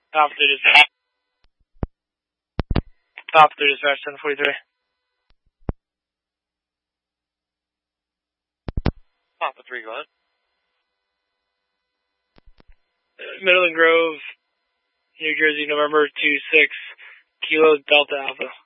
Top 3 dispatch. Top 3 dispatch, 1043. Papa 3, go ahead. Middle and Grove, New Jersey, November 26, Kilo Delta Alpha.